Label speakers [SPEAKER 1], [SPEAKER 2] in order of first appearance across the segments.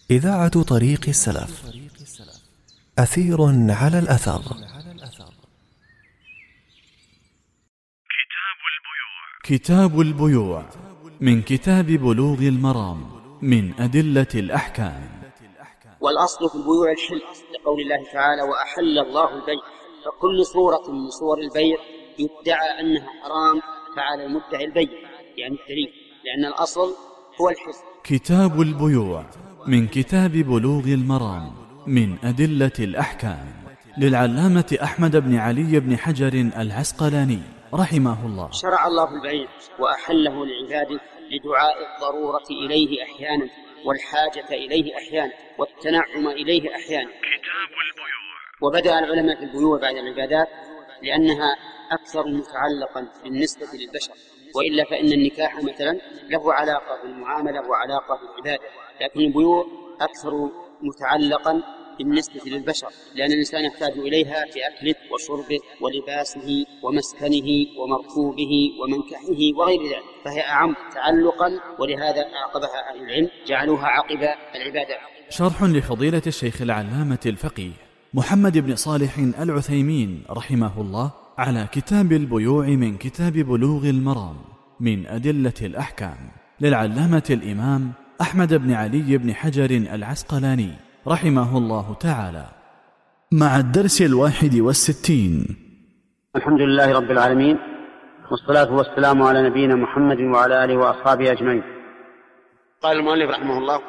[SPEAKER 1] إذاعة طريق السلف. أثير على الأثر.
[SPEAKER 2] كتاب البيوع من كتاب بلوغ المرام من أدلة الأحكام.
[SPEAKER 3] والأصل في البيوع الحل، لقول الله تعالى: وأحل الله البيع. فكل صورة من صور البيع يدعى أنها حرام فعلى المدعي البيع، يعني الدليل، لأن الأصل هو الحل.
[SPEAKER 2] كتاب البيوع من كتاب بلوغ المرام من أدلة الأحكام للعلامة أحمد بن علي بن حجر العسقلاني رحمه الله.
[SPEAKER 3] شرع الله البيع وأحله لعباده لدعاء الضرورة إليه أحيانا، والحاجة إليه أحيانا، والتنعم إليه أحيانا.
[SPEAKER 4] كتاب البيوع.
[SPEAKER 3] وبدأ العلماء في البيوع بعد العبادات لأنها أكثر متعلقا بالنسبة للبشر، وإلا فإن النكاح مثلا له علاقة بالمعاملة وعلاقة بالعبادة، لكن البيوع أكثر متعلقا بالنسبة للبشر، لأن الإنسان يحتاج إليها في أكله وشربه ولباسه ومسكنه ومركوبه ومنكحه وغير ذلك، فهي أعم تعلقا، ولهذا أعقبها أهل العلم جعلوها عقب العبادة.
[SPEAKER 2] شرح لفضيلة الشيخ العلامة الفقيه محمد بن صالح العثيمين رحمه الله على كتاب البيوع من كتاب بلوغ المرام من أدلة الأحكام للعلامة الإمام أحمد بن علي بن حجر العسقلاني رحمه الله تعالى، مع الدرس 61.
[SPEAKER 3] الحمد لله رب العالمين، والصلاة والسلام على نبينا محمد وعلى آله وأصحابه أجمعين. قال المؤلف رحمه الله: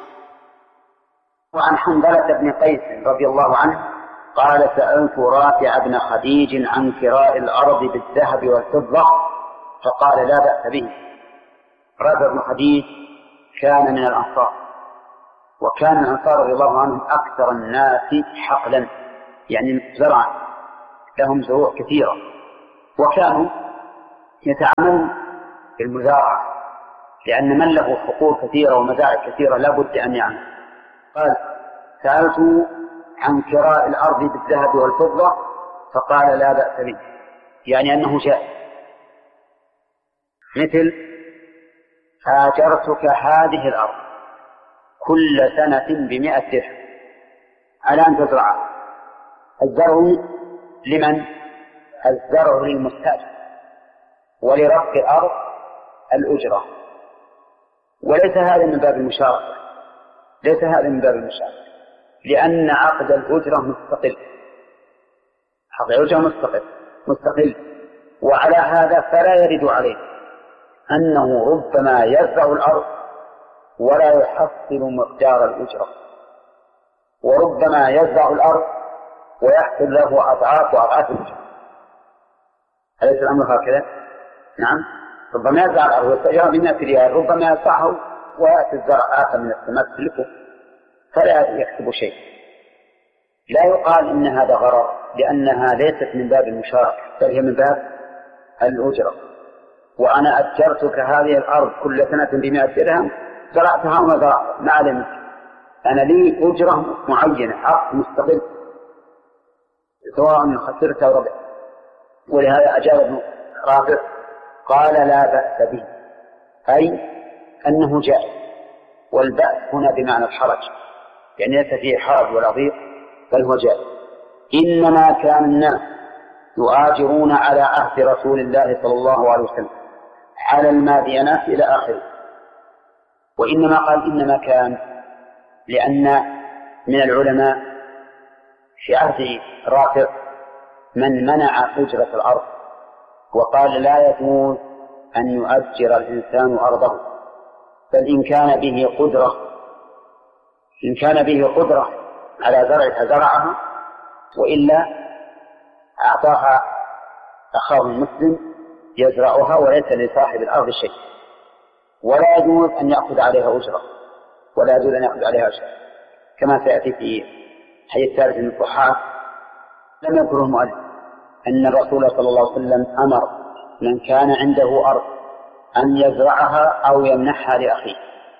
[SPEAKER 3] وعن حنظلة بن قيس رضي الله عنه قال: سألت رافع بن خديج عن كراء الأرض بالذهب والفضة فقال: لا بأس به. رافع بن خديج كان من الأنصار، وكان الأنصار رضي الله عنهم أكثر الناس حقلا، يعني زرعا، لهم زروع كثيرة، وكانوا يتعاملون بالمزارعة، لأن من له حقول كثيرة ومزارع كثيرة لا بد أن يعمل. قال: سألت عن كراء الأرض بالذهب والفضة فقال: لا بأس به، يعني أنه جائز. مثل: آجرتك هذه الأرض كل سنة ب100 درهم على أن تزرعها. الزرع لمن؟ الزرع للمستأجر، ولرب الأرض الأجرة، وليس هذا من باب المشاركة، ليس هذا من باب المشاركة، لأن عقد الأجرة مستقل، عقد الأجرة مستقل، وعلى هذا فلا يرد عليه أنه ربما يزرع الأرض ولا يحصل مقدار الأجرة، وربما يزرع الأرض ويحصل له أضعاف وأضعاف الأجرة. أليس الأمر هكذا؟ نعم، ربما يزرع الأرض ويستأجرها ب100 ريال، ربما يزرعه ويأتي الزرع آخر من السماء تسلكه فلا يكسب شيء. لا يقال إن هذا غرر، لأنها ليست من باب المشاركة، بل هي من باب الأجرة. وأنا أجرتك هذه الأرض كل سنة ب100 درهم، زرعتها وما زرعتها ما علمت، أنا لي أجرة معينة، عقد مستقل، سواء خسرت أو ربحت. ولهذا أجاب ابن رافع قال: لا بأس به، أي أنه جائز. والبأس هنا بمعنى الحرج، يعني ليس فيه حرج ولا ضيق، بل هو جائز. إنما كان الناس يؤاجرون على عهد رسول الله صلى الله عليه وسلم على المادينات إلى آخره. وإنما قال إنما كان لأن من العلماء في عهد رافع من منع أجرة الأرض وقال: لا يجوز أن يؤجر الإنسان أرضه، بل إن كان به قدرة على زرعها زرعها، وإلا أعطاها أخاه المسلم يزرعها وليس لصاحب الأرض شيء. ولا يجوز أن يأخذ عليها أجرة، ولا يجوز أن يأخذ عليها أجرة، كما سيأتي في حديث ثالث من الصحاح. لم يذكره المؤلف أن الرسول صلى الله عليه وسلم أمر من كان عنده أرض أن يزرعها أو يمنحها لأخيه،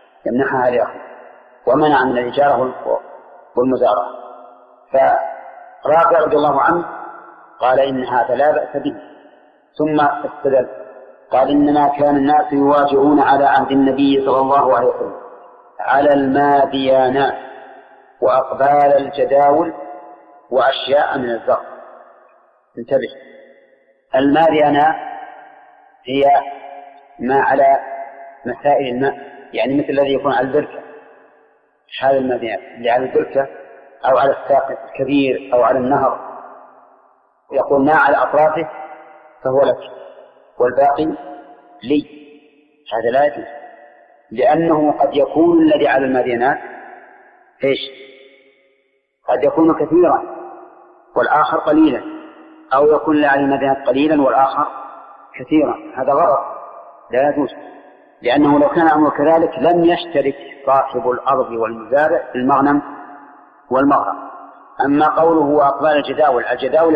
[SPEAKER 3] ومنع من الإجارة والمزارعة. فرافع رضي الله عنه قال: إن هذا لا بأس به. ثم استدل قال: إنما كان الناس يواجهون على عهد النبي صلى الله عليه وسلم على الماديانات وأقبال الجداول وأشياء من الزرع. انتبه، المادينة هي ما على مسائل الماء، يعني مثل الذي يكون على البركة، هذا المادينة اللي على البركة أو على الساق الكبير أو على النهر، يقول ما على أطرافه فهو لك والباقي لي. هذا لا يجوز، لأنه قد يكون الذي على المدينات إيش؟ قد يكون كثيرا والآخر قليلا، أو يكون الذي على المدينات قليلا والآخر كثيرا. هذا غلط، لا يجوز، لأنه لو كان أمر كذلك لم يشترك صاحب الأرض والمزارع في المغنم والمغرم. أما قوله وأقبال الجداول، الجداول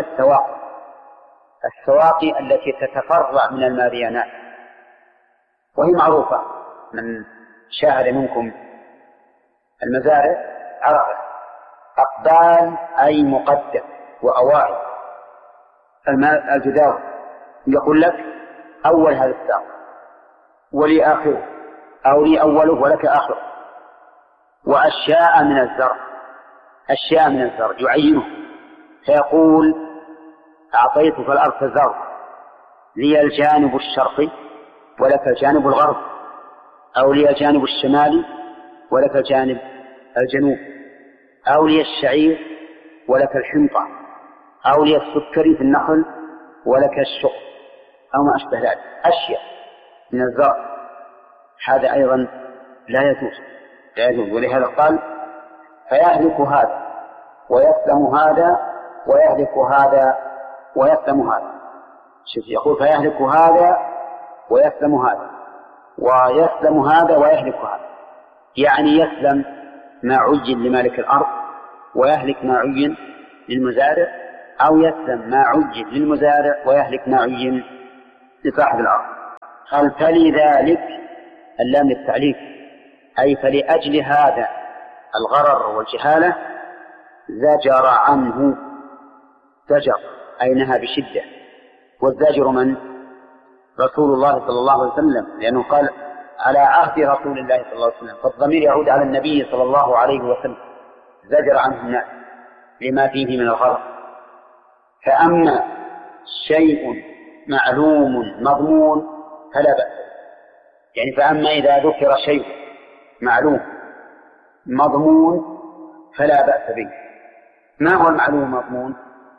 [SPEAKER 3] السواقي التي تتفرع من المادينات، وهي معروفة، من شاهد منكم المزارع عرفه. أقبال أي مقدم، وأوائل. الجداول يقول لك أول هذا الساق ولي آخره، أو لي أوله ولك آخره. وأشياء من الزرع، أشياء من الزرع يعينه، فيقول أعطيتك الأرض الزرع، لي الجانب الشرقي ولك الجانب الغرب، أو لي الجانب الشمالي ولك الجانب الجنوب، أو لي الشعير ولك الحنطة، أو لي السكري في النخل ولك الشق، أو ما أشبه ذلك. أشياء من الزرع هذا أيضا لا يجوز، لا يجوز. ولهذا قال فيهلك هذا ويسلم هذا ويهلك هذا ويسلم هذا. شوف، يقول فيهلك هذا ويسلم هذا ويسلم هذا ويهلك هذا، يعني يسلم ما عين لمالك الأرض ويهلك ما عين للمزارع، أو يسلم ما عين للمزارع ويهلك ما عين لصاحب الأرض. قال فلذلك، اللام للتعليق، أي فلأجل هذا الغرر والجهالة زجر عنه. زجر أي نهى بشدة، والزاجر من؟ رسول الله صلى الله عليه وسلم، لأنه قال على عهد رسول الله صلى الله عليه وسلم، فالضمير يعود على النبي صلى الله عليه وسلم. زجر عنه الناس لما فيه من الغرر. فأما شيء معلوم مضمون فلا بأس، يعني فأما إذا ذكر شيء معلوم مضمون فلا بأس به. ما هو المعلوم مضمون؟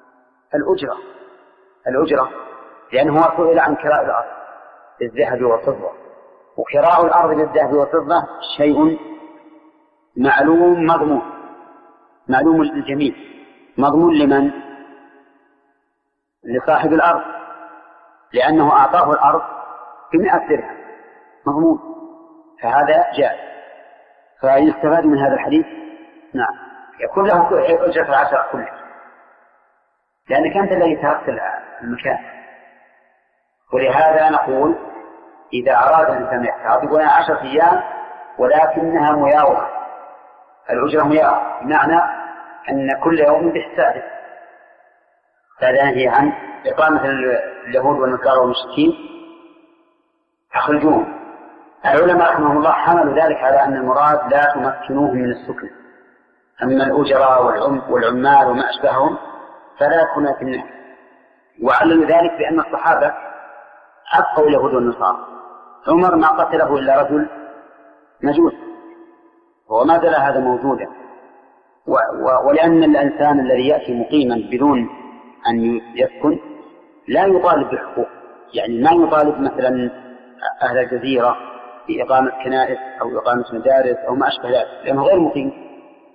[SPEAKER 3] الأجرة، لأنه هو سئل عن كراء الأرض بالذهب والفضة، وكراء الأرض بالذهب والفضة شيء معلوم مضمون، معلوم للجميع. مضمون لمن؟ لصاحب الأرض، لأنه أعطاه الأرض ب100 درهم، مضمون، فهذا جائز. فيستفاد من هذا الحديث نعم يكون له أجرة 10 كله، لأنك أنت الذي تركت المكان. ولهذا نقول إذا أراد الإنسان يحتاط يقول 10 أيام ولكنها مياومة، الأجرة مياومة، بمعنى أن كل يوم بحسابه. هذا نهي عن إقامة اليهود والنصارى والمشركين أخرجوهم. العلماء رحمهم الله حملوا ذلك على أن المراد لا تمكنوهم من السكن، أما الأجراء والعمال وما أشبههم فلا يكون في النهي. وعللوا ذلك بأن الصحابة أبقوا اليهود والنصارى. عمر ما قتله إلا رجل مجوس، وما زال هذا موجودا. ولأن الإنسان الذي يأتي مقيما بدون أن يسكن لا يطالب بحقوق، يعني ما يطالب مثلا أهل الجزيرة بإقامة كنائس أو إقامة مدارس أو ما أشبه ذلك، لأنه غير مقيم.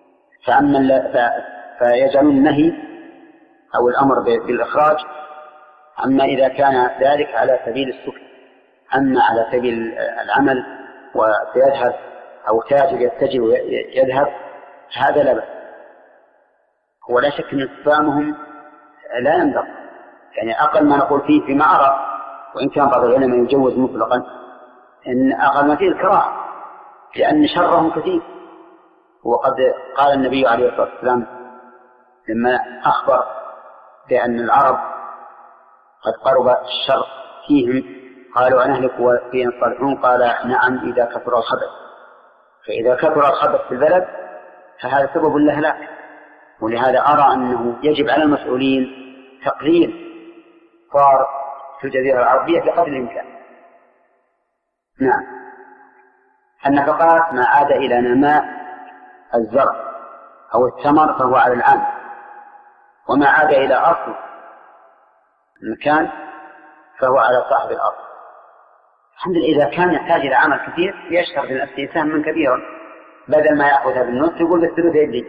[SPEAKER 3] فيجعلون النهي أو الأمر بالإخراج، أما إذا كان ذلك على سبيل السكن. أما على سبيل العمل ويذهب أو تاجر يتجه ويذهب هذا لا بأس. ولا شك أن استفهامهم لا ينبغي، يعني أقل ما نقول فيه فيما أرى، وإن كان بعض العلماء يجوز مطلقا، إن أقل ما فيه الكراهة، لأن شرهم كثير. وقد قال النبي عليه الصلاة والسلام لما أخبر بأن العرب قد قرب الشر فيهم قالوا أنهلك وفينا الصالحون، قال نعم إذا كثر الخبث. فإذا كثر الخبث في البلد فهذا سبب الإهلاك. ولهذا أرى أنه يجب على المسؤولين تقليل صار في الجزيرة العربية بقدر الإمكان. نعم. النفقات ما عاد إلى نماء الزرع أو الثمر فهو على العام، وما عاد إلى أصل المكان فهو على صاحب الأرض. الحمد لله إذا كان يحتاج إلى عمل كثير يشترط لنفسه سهما كبيرا بدل ما يأخذها بالنصف يقول بالثلث يدي.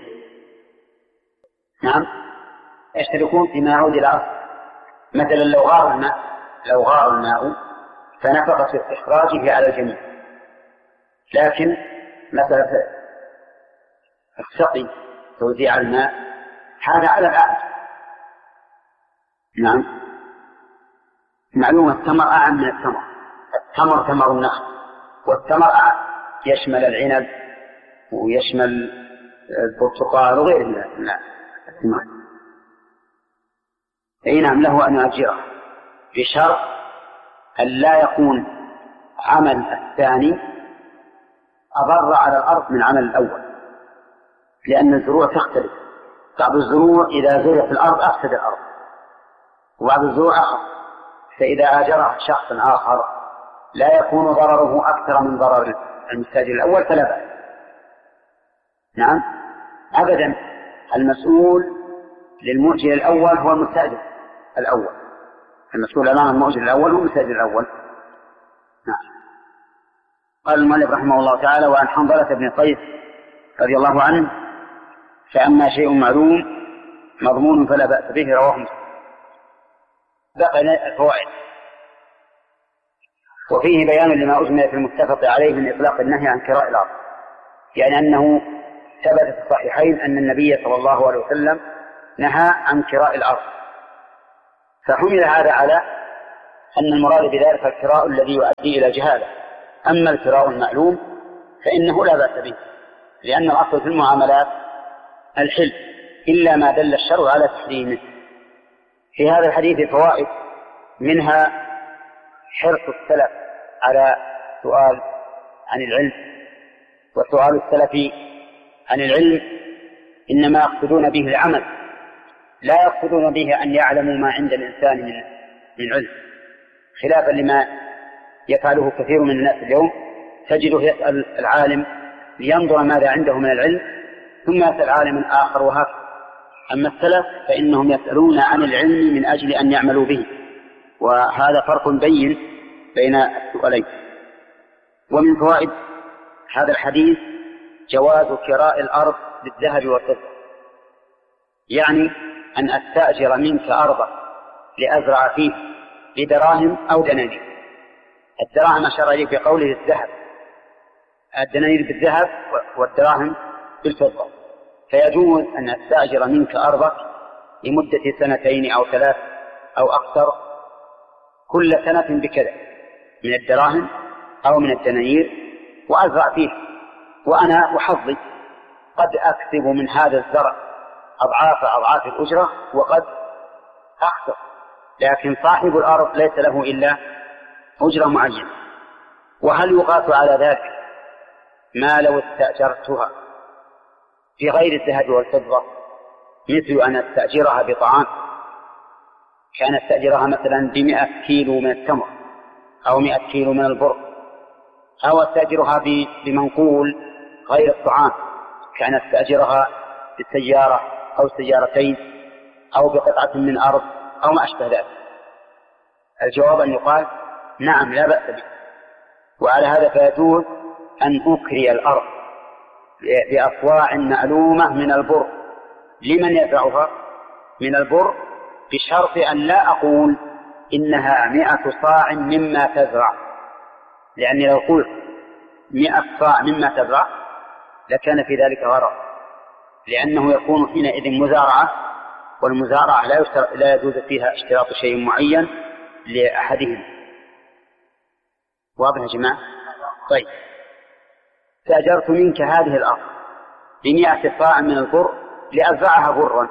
[SPEAKER 3] نعم، يشتركون فيما يعود إلى أصل. مثلا لو غار الماء فنفقة في استخراجه على الجميع، لكن مثلا السقي توزيع الماء هذا على العام. نعم. معلومة التمر أعم من التمر. التمر ثمر النخل، والتمر أعم يشمل العنب ويشمل البرتقال وغير الثمار. أي نعم، له أن يؤجره بشرط أن لا يكون عمل الثاني أضر على الأرض من عمل الأول، لأن الزروع تختلف. بعض الزروع إذا زرع في الأرض أفسد الأرض، وبعض الزروع أخر، فإذا آجره شخص آخر لا يكون ضرره أكثر من ضرر المستأجر الأول فلا بأس. نعم، أبدا. المسؤول للمؤجر الأول هو المستأجر الأول، المسؤول أمام المؤجر الأول هو المستأجر الأول. نعم. قال المؤلف رحمه الله تعالى: وعن حنظلة بن قيس رضي الله عنه: فأما شيء معلوم مضمون فلا بأس به. رواه مسلم. بقي الفوائد. وفيه بيان لما أجمل في المتفق عليه من إطلاق النهي عن كراء الأرض، يعني أنه ثبت في الصحيحين أن النبي صلى الله عليه وسلم نهى عن كراء الأرض، فحمل هذا على أن المراد بذلك الكراء الذي يؤدي إلى جهالة. أما الكراء المعلوم فإنه لا بأس به، لأن الأصل في المعاملات الحل إلا ما دل الشرع على تحريمه. في هذا الحديث فوائد، منها حرص السلف على سؤال عن العلم، وسؤال السلف عن العلم إنما يقصدون به العمل، لا يقصدون به أن يعلموا ما عند الإنسان من علم، خلافا لما يفعله كثير من الناس اليوم. تجده يسأل العالم لينظر ماذا عنده من العلم ثم يسأل عالم آخر وهكذا. أما السلف فإنهم يسألون عن العلم من أجل أن يعملوا به، وهذا فرق بين السؤالين. ومن فوائد هذا الحديث جواز كراء الأرض بالذهب والفضة، يعني أن أستأجر منك أرضا لأزرع فيه بدراهم أو دنانير. الدراهم أشار إليه بقوله الذهب، الدنانير بالذهب والدراهم بالفضة. فيجوز أن أستأجر منك أرضك لمدة 2 أو 3 أو أكثر، كل سنة بكذا من الدراهم أو من الدنانير، وأزرع فيه، وأنا وحظي قد أكسب من هذا الزرع أضعاف الأجرة وقد أخسر، لكن صاحب الأرض ليس له إلا أجرة معينة. وهل يقاس على ذلك ما لو استأجرتها في غير الذهب والفضة، مثل أن أستأجرها بطعام، كان أستأجرها مثلا ب100 كيلو من التمر أو 100 كيلو من البر، أو أستأجرها بمنقول غير الطعام، كان أستأجرها بسيارة أو سيارتين أو بقطعة من أرض أو ما أشبه ذلك؟ الجواب أن يقال نعم لا بأس به. وعلى هذا فيجوز أن أكري الأرض بأصواع معلومة من البر لمن يزرعها من البر، بشرط أن لا أقول إنها 100 صاع مما تزرع، لأني لو قلت 100 صاع مما تزرع لكان في ذلك غرض، لأنه يكون حينئذ مزارعة، والمزارعة لا يجوز فيها اشتراط شيء معين لأحدهم. واضح يا جماعة؟ طيب، استأجرت منك هذه الأرض ب100 صاع من البر لأزرعها برا،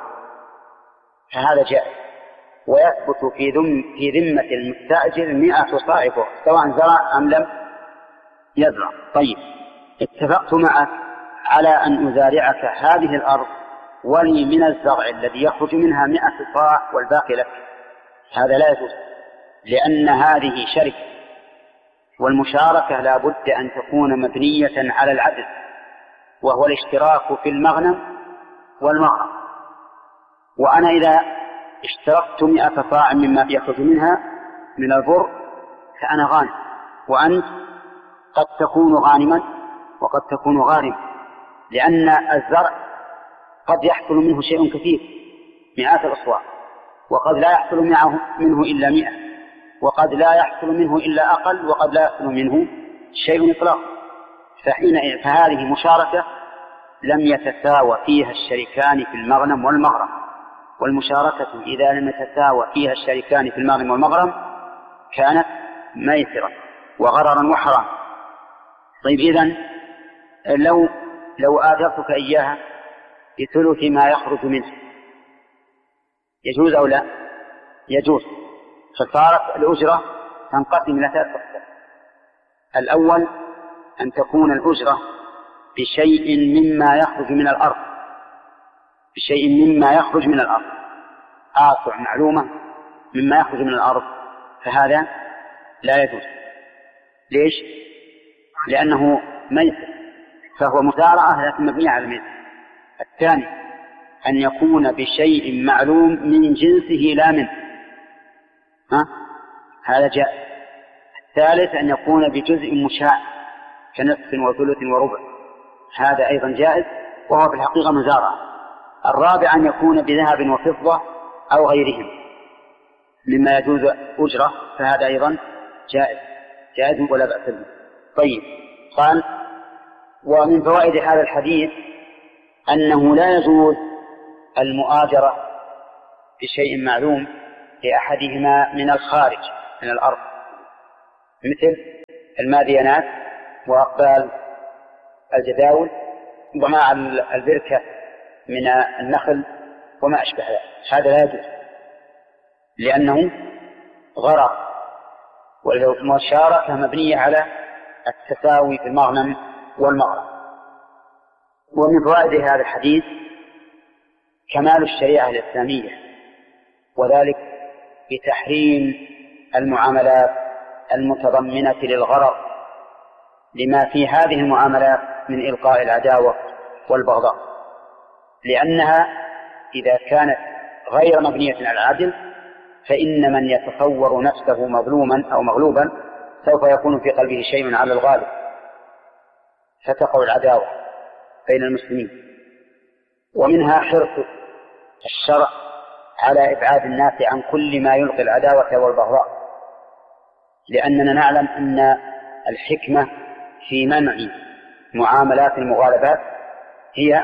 [SPEAKER 3] فهذا جائز، ويثبت في ذمة المستأجر 100 صاع بر سواء زرع أم لم يزرع. طيب، اتفقت معك على أن أزارعك هذه الأرض ولي من الزرع الذي يخرج منها 100 صاع والباقي لك، هذا لا يجوز، لأن هذه شركة، والمشاركة لا بد أن تكون مبنية على العدل، وهو الاشتراك في المغنم والمغرم. وأنا إذا اشتركت 100 صاع مما يخرج منها من البر فأنا غانم، وأنت قد تكون غانما وقد تكون غارما، لأن الزرع قد يحصل منه شيء كثير 100 الأصواع، وقد لا يحصل منه إلا 100، وقد لا يحصل منه إلا أقل، وقد لا يحصل منه شيء إطلاقا. فهذه مشاركة لم يتساوى فيها الشريكان في المغنم والمغرم، والمشاركة إذا لم يتساوى فيها الشريكان في المغنم والمغرم كانت ميسرة وغررا وحرام. طيب إذن لو آجرتك إياها بثلث ما يخرج منه يجوز أو لا؟ يجوز. فصارت الأجرة تنقسم إلى 3 أقسام. الأول أن تكون الأجرة بشيء مما يخرج من الأرض، بشيء مما يخرج من الأرض، آصع معلومة مما يخرج من الأرض، فهذا لا يجوز. ليش؟ لأنه ميسر، فهو مزارعة لكن مبنية على الميسر. الثاني أن يكون بشيء معلوم من جنسه لا منه، هذا جائز. الثالث أن يكون بجزء مشاع كنصف وثلث وربع، هذا أيضا جائز وهو في الحقيقة مزارعة. الرابع أن يكون بذهب وفضة أو غيرهم مما يجوز أجرة، فهذا أيضا جائز ولا بأس به. طيب، قال: ومن فوائد هذا الحديث أنه لا يجوز المؤاجرة بشيء معلوم لأحدهما من الخارج من الأرض، مثل المادينات وأقبال الجداول ومع البركة من النخل وما أشبه ذلك، هذا لا يجوز لأنه غرر، والمشاركة مبنية على التساوي في المغنم والمغرم. ومن فوائد هذا الحديث كمال الشريعة الإسلامية، وذلك بتحريم المعاملات المتضمنة للغرر لما في هذه المعاملات من إلقاء العداوة والبغضاء، لأنها إذا كانت غير مبنية على العدل فإن من يتصور نفسه مظلوما أو مغلوبا سوف يكون في قلبه شيء على الغالب، فتقع العداوة بين المسلمين. ومنها حرص الشرع على إبعاد الناس عن كل ما يلقي العداوة والبغضاء، لأننا نعلم أن الحكمة في منع معاملات المغالبات هي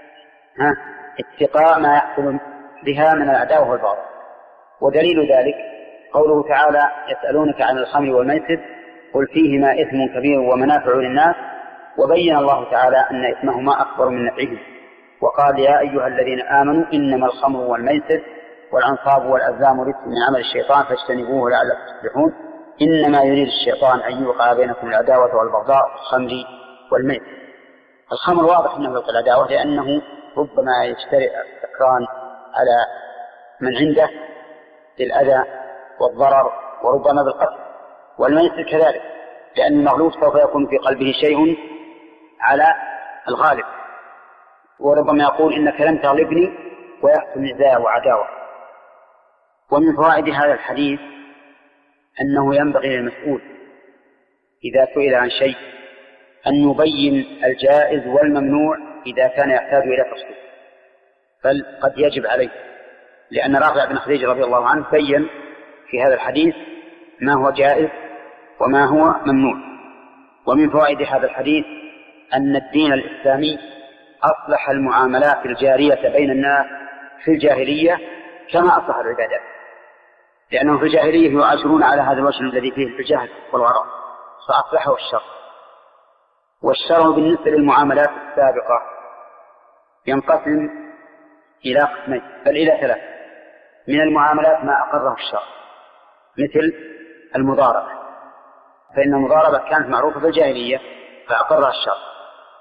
[SPEAKER 3] اتقاء ما يحصل بها من العداوة والبغضاء. ودليل ذلك قوله تعالى: يسألونك عن الخمر والميسر قل فيهما إثم كبير ومنافع للناس، وبين الله تعالى أن إثمهما أكبر من نفعهم، وقال: يا أيها الذين آمنوا إنما الخمر والميسر والأنصاب والأزلام رجس من عمل الشيطان فاجتنبوه لعلكم تفلحون، إنما يريد الشيطان أن يوقع بينكم العداوة والبغضاء في الخمر والميسر. الخمر واضح أنه يلقي العداوة لأنه ربما يجترئ السكران على من عنده بالأذى والضرر وربما بالقتل، والميسر كذلك لأن المغلوب سوف يكون في قلبه شيء على الغالب، وربما يقول إنك لم تغلبني ويحصل نزاع وعداوة. ومن فوائد هذا الحديث أنه ينبغي للمسؤول إذا سئل عن شيء أن يبين الجائز والممنوع إذا كان يحتاج إلى تفصيل، بل قد يجب عليه، لأن رافع بن خديج رضي الله عنه بين في هذا الحديث ما هو جائز وما هو ممنوع. ومن فوائد هذا الحديث أن الدين الإسلامي أصلح المعاملات الجارية بين الناس في الجاهلية كما أصلح العبادات، لأنهم في الجاهلية يعاشرون على هذا الوجه الذي فيه الجهل والغراء، فأصلحه الشرع. والشرع بالنسبة للمعاملات السابقة ينقسم إلى قسمين بل إلى 3. من المعاملات ما أقره الشرع مثل المضاربة، فإن المضاربة كانت معروفة في الجاهلية فأقرها الشرع،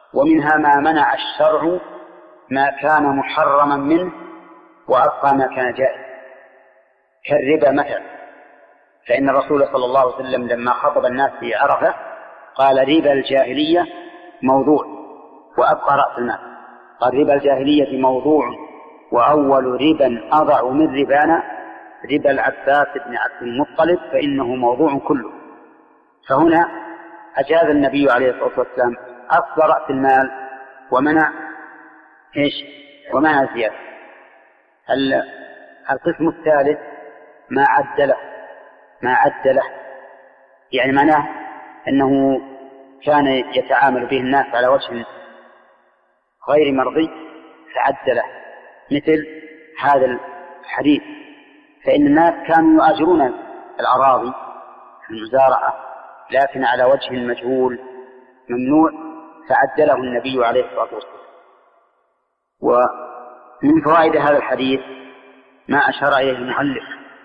[SPEAKER 3] ومنها ما منع الشرع ما كان محرما منه وأبقى ما كان جائز كالربا مثلا، فإن الرسول صلى الله عليه وسلم لما خطب الناس في عرفة قال ربا الجاهلية موضوع وأبقى رأس المال. قال ربا الجاهلية موضوع وأول ربا أضع من ربانا ربا العباس بن عبد المطلب فإنه موضوع كله. فهنا أجاز النبي عليه الصلاة والسلام أصل رأس المال ومنع ومنع الزيادة. القسم الثالث ما عد له يعني معناه أنه كان يتعامل به الناس على وجه غير مرضي فعد له، مثل هذا الحديث، فإن الناس كانوا يؤجرون الأراضي في المزارعة لكن على وجه مجهول ممنوع فعدله النبي عليه الصلاة والسلام. ومن فوائد هذا الحديث ما أشار إليه المؤلف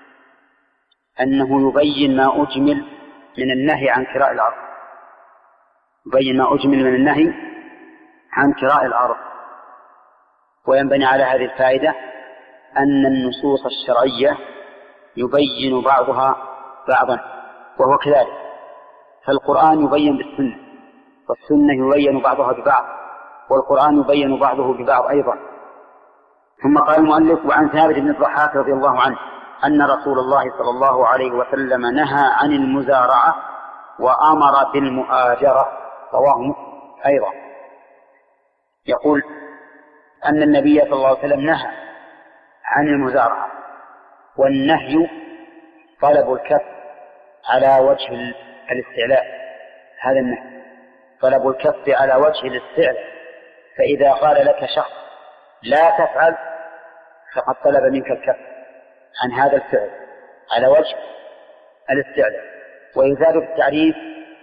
[SPEAKER 3] أنه يبين ما أجمل من النهي عن كراء الأرض، يبين ما أجمل من النهي عن كراء الأرض. وينبني على هذه الفائدة أن النصوص الشرعية يبين بعضها بعضا وهو كذلك، فالقرآن يبين بالسنة والسنة يبين بعضها ببعض والقرآن يبين بعضه ببعض أيضا. ثم قال المؤلف وعن ثابت بن الضحاك رضي الله عنه أن رسول الله صلى الله عليه وسلم نهى عن المزارعة وأمر بالمؤاجرة رواه مسلم أيضا. يقول أن النبي صلى الله عليه وسلم نهى عن المزارعة، والنهي طلب الكف على وجه الاستعلاء، هذا النهي طلب الكف على وجه الاستعلاء. فإذا قال لك شخص لا تفعل فقد طلب منك الكف عن هذا الفعل على وجه الاستعلاء. ويزاد في التعريف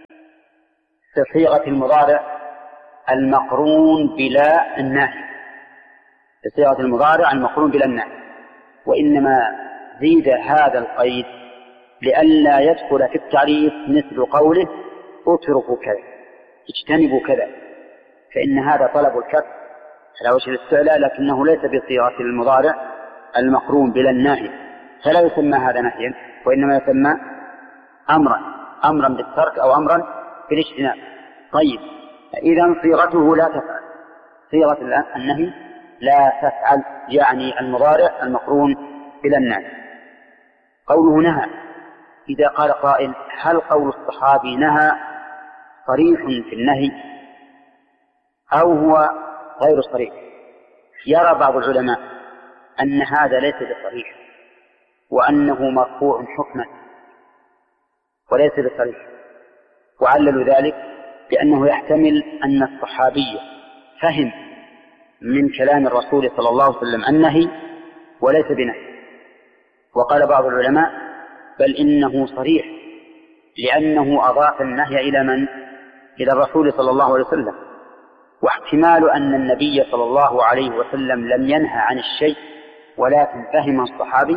[SPEAKER 3] بصيغة المضارع المقرون بلا النهي، بصيغة المضارع المقرون بلا النهي، وإنما زيد هذا القيد لئلا يدخل في التعريف مثل قوله اتركوا كذا اجتنبوا كذا، فإن هذا طلب الكف على وجه الاستعلاء لكنه ليس بصيغة المضارع المقرون بلا النهي، فلا يسمى هذا نهيا وإنما يسمى أمرا بالترك أو أمرا بالاجتناب. طيب إذن صيغته لا تفعل، صيغة النهي لا تفعل يعني المضارع المقرون بلا النهي. قوله نهى، إذا قال قائل هل قول الصحابي نهى صريح في النهي أو هو غير صريح؟ يرى بعض العلماء أن هذا ليس بصريح وأنه مرفوع حكما وليس بصريح، وعللوا ذلك لأنه يحتمل أن الصحابي فهم من كلام الرسول صلى الله عليه وسلم النهي وليس بنهي. وقال بعض العلماء بل إنه صريح لأنه أضاف النهي إلى من؟ إلى الرسول صلى الله عليه وسلم. واحتمال أن النبي صلى الله عليه وسلم لم ينهى عن الشيء ولكن فهم الصحابي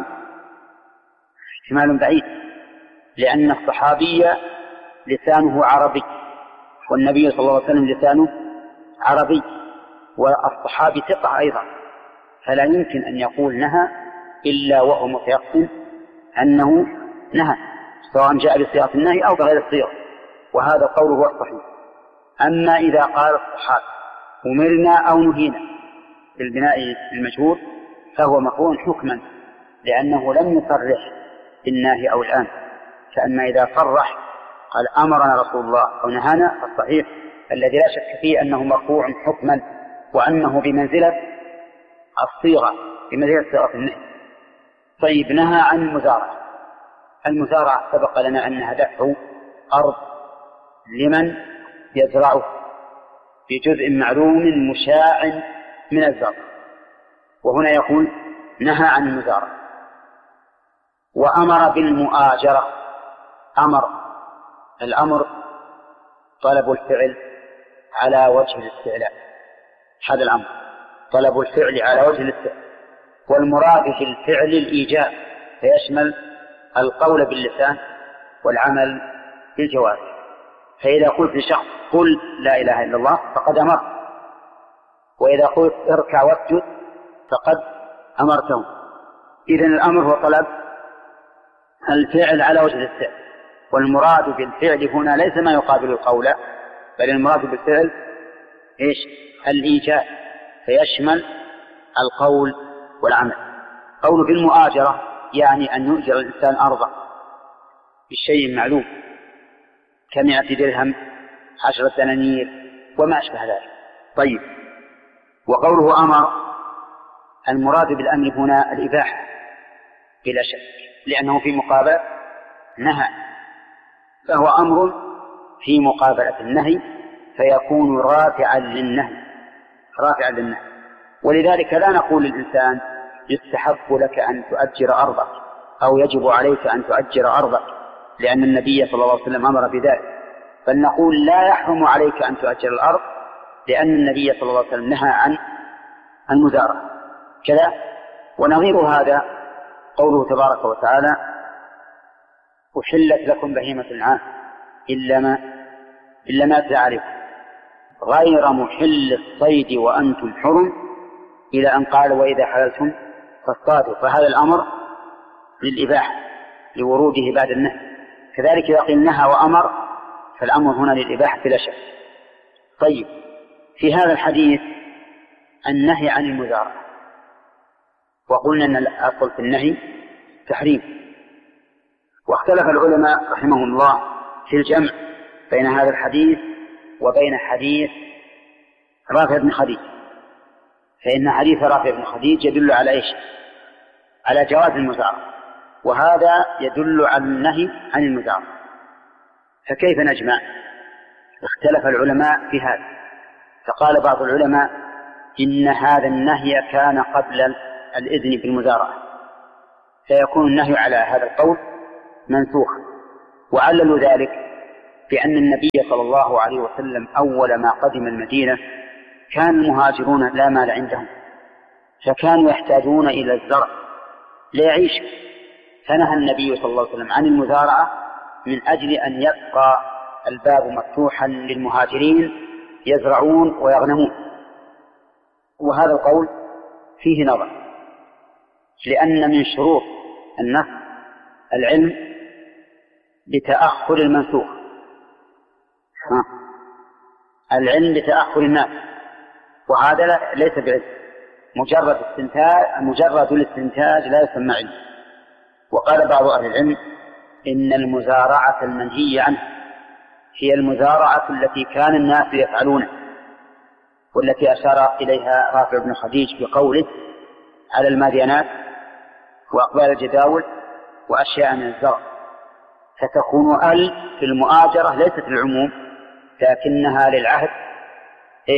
[SPEAKER 3] احتمال بعيد، لأن الصحابي لسانه عربي والنبي صلى الله عليه وسلم لسانه عربي والصحابي ثقة أيضا، فلا يمكن أن يقول نهى إلا وهو متيقن أنه نهى سواء جاء بصيغة النهي أو بغير الصيغة، وهذا القول هو الصحيح. أما إذا قال الصحابي أمرنا أو نهينا بالبناء المجهول فهو مفعول حكما لأنه لم يصرح بالنهي أو الآن. فأما إذا صرح قال أمرنا رسول الله أو نهانا فالصحيح الذي لا شك فيه أنه مرفوع حكما وأنه بمنزلة الصيغة بمنزلة صيغة النهي. طيب نهى عن المزارعة سبق لنا أنها دفع أرض لمن يزرعه بجزء معلوم مشاع من الزرع، وهنا يقول نهى عن المزارعة. وأمر بالمؤاجرة، الأمر طلب الفعل على وجه الاستعلاء، هذا الأمر طلب الفعل على وجه الاستعلاء، والمراد في الفعل الإيجاب فيشمل القول باللسان والعمل بالجوارح. فإذا قلت لشخص قل لا إله إلا الله فقد أمر وإذا قلت اركع واسجد فقد أمرتهم. إذن الأمر هو طلب الفعل على وجه الفعل، والمراد بالفعل هنا ليس ما يقابل القول، بل المراد بالفعل إيش؟ الإيجاب، فيشمل القول والعمل. قول بالمؤاجرة يعني أن يؤجر الإنسان أرضه بالشيء معلوم ك100 درهم 10 دنانير وما أشبه ذلك. طيب، وقوله أمر المراد بالأمر هنا الإباحة بلا شك، لأنه في مقابل نهى، فهو أمر في مقابلة النهي فيكون رافعا للنهي. ولذلك لا نقول للإنسان يستحق لك أن تؤجر أرضك أو يجب عليك أن تؤجر أرضك لأن النبي صلى الله عليه وسلم أمر بذلك، بل نقول لا يحرم عليك أن تؤجر الأرض لأن النبي صلى الله عليه وسلم نهى عن المزارعة كذا. ونظير هذا قوله تبارك وتعالى: أحلت لكم بهيمة الأنعام إلا ما تعرفون غير محل الصيد وأنتم حرم، إلى أن قال: وإذا حللتم فاصطادوا. فهذا الأمر للإباحة لوروده بعد النهي. كذلك إذا قيل نهى وأمر فالأمر هنا للإباحة بلا شك. طيب، في هذا الحديث النهي عن المزارعة، وقلنا أن الأصل في النهي تحريم، واختلف العلماء رحمهم الله في الجمع بين هذا الحديث وبين حديث رافع بن خديج، فإن حديث رافع بن خديج يدل على إيش؟ على جواز المزارعة، وهذا يدل على النهي عن المزارعة، فكيف نجمع؟ اختلف العلماء في هذا، فقال بعض العلماء إن هذا النهي كان قبل الإذن بالمزارعة، فيكون النهي على هذا القول منسوخا، وعللوا ذلك بأن النبي صلى الله عليه وسلم أول ما قدم المدينة كان المهاجرون لا مال عندهم، فكانوا يحتاجون إلى الزرع ليعيشوا، فنهى النبي صلى الله عليه وسلم عن المزارعة من أجل أن يبقى الباب مفتوحا للمهاجرين يزرعون ويغنمون. وهذا القول فيه نظر، لأن من شروط النص العلم بتأخر المنسوخ، العلم بتأخر الناس، وهذا ليس بعلم، مجرد الاستنتاج لا يسمى علم. وقال بعض أهل العلم إن المزارعة المنهي عنها هي المزارعة التي كان الناس يفعلونها، والتي أشار إليها رافع بن خديج بقوله: على المادينات وأقبال الجداول وأشياء من الزرع، فتكون في المؤاجرة ليست للعموم، لكنها للعهد إيش؟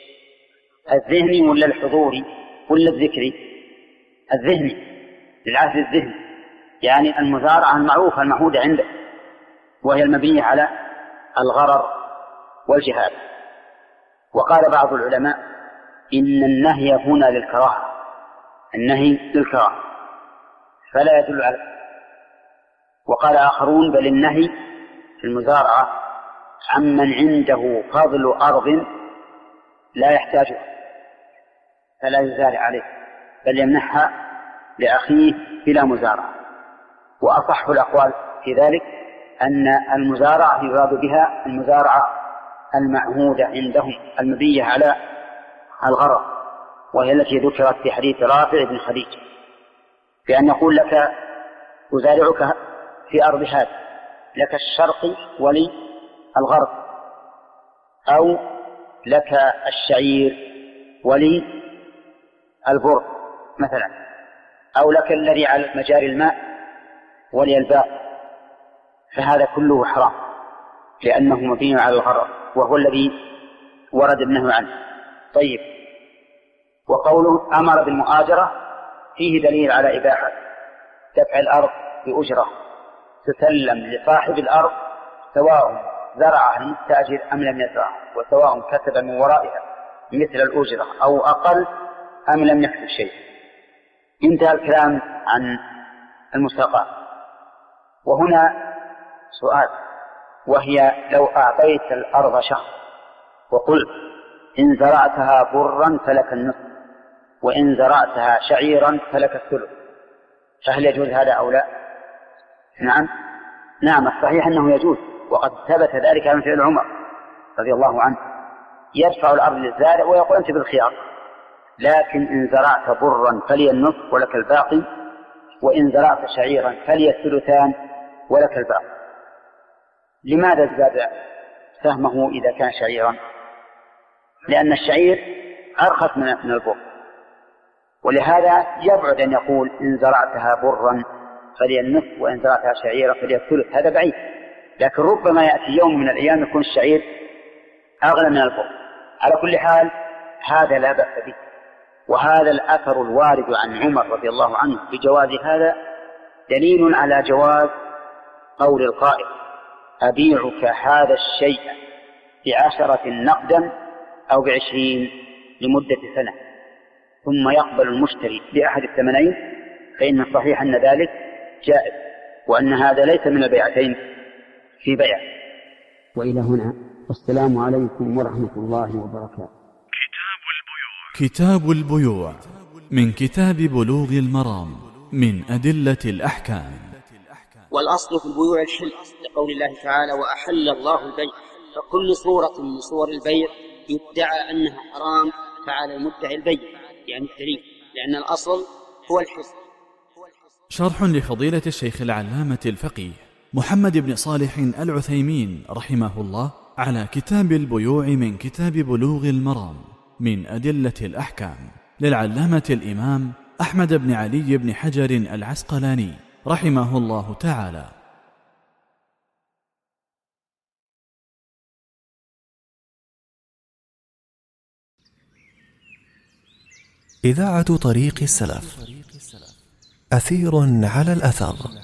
[SPEAKER 3] الذهني ولا الحضوري ولا الذكري؟ الذهني، للعهد الذهني، يعني المزارعة المعروفة المعهودة عنده، وهي المبنية على الغرر والجهاد. وقال بعض العلماء إن النهي هنا للكراهة، النهي للكراهة فلا يدل على. وقال آخرون بل النهي في المزارعة عمن عنده فضل أرض لا يحتاجها فلا يزارع عليه، بل يمنحها لأخيه بلا مزارعة. وأصح الأقوال في ذلك أن المزارعة يراد بها المزارعة المعهودة عندهم المبنية على الغرر، وهي التي ذكرت في حديث رافع بن خديج، بأن يقول لك أزارعك في أرض هذا، لك الشرق ولي الغرب، أو لك الشعير ولي البر مثلا، أو لك الذي على مجاري الماء ولي الباء، فهذا كله حرام لأنه مبني على الغرر، وهو الذي ورد النهي عنه. طيب، وقوله أمر بالمؤاجرة فيه دليل على إباحة دفع الأرض بأجرة تسلم لصاحب الأرض، سواء زرعها المستأجر أم لم يزرعها، وسواء كسب من ورائها مثل الأجرة أو أقل أم لم يكسب شيء. انتهى الكلام عن المساقات. وهنا سؤال، وهي لو أعطيت الأرض شخص وقلت إن زرعتها برا فلك النصف، وإن زرعتها شعيرا فلك الثلث. فهل يجوز هذا أو لا؟ نعم الصحيح أنه يجوز، وقد ثبت ذلك من فعل عمر رضي الله عنه، يدفع الأرض للزارع ويقول أنت بالخيار، لكن إن زرعت برا فلي النصف ولك الباقي، وإن زرعت شعيرا فلي الثلثان ولك الباقي. لماذا زاد سهمه إذا كان شعيرا؟ لأن الشعير أرخص من البر، ولهذا يبعد أن يقول إن زرعتها برا فلي النصف وإن زرعتها شعيرا فلي الثلث، هذا بعيد. لكن ربما يأتي يوم من الأيام يكون الشعير أغلى من البر. على كل حال هذا لا بأس به، وهذا الأثر الوارد عن عمر رضي الله عنه بجواز هذا دليل على جواز قول القائل أبيعك هذا الشيء ب10 نقدا أو ب20 لمدة سنة، ثم يقبل المشتري بأحد الثمنين، فإن الصحيح أن ذلك جائز، وأن هذا ليس من البيعتين في بيع. وإلى هنا، والسلام عليكم ورحمة الله وبركاته.
[SPEAKER 2] كتاب البيوع من كتاب بلوغ المرام من أدلة الأحكام.
[SPEAKER 3] والأصل في البيوع الحل، لقول الله تعالى وأحل الله البيع، فكل صورة من صور البيع يدعى أنها حرام فعلى المدعي البيع يعني التريف، لأن الأصل هو الحل.
[SPEAKER 2] شرح لفضيلة الشيخ العلامة الفقيه محمد بن صالح العثيمين رحمه الله على كتاب البيوع من كتاب بلوغ المرام من أدلة الأحكام للعلامة الإمام أحمد بن علي بن حجر العسقلاني رحمه الله تعالى.
[SPEAKER 1] إذاعة طريق السلف، أثير على الأثر.